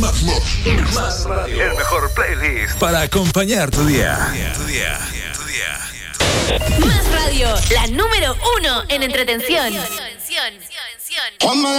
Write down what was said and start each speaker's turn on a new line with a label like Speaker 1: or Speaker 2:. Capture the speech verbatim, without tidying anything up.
Speaker 1: Más Radio, el mejor playlist para acompañar tu día. Tu día, tu día.
Speaker 2: Más Radio, la número uno en entretención.